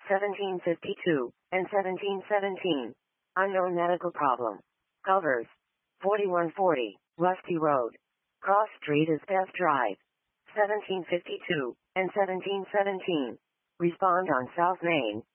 1752, and 1717. Unknown medical problem. Covers. 4140, Rusty Road. Cross Street is Death Drive. 1752, and 1717. Respond on South Main.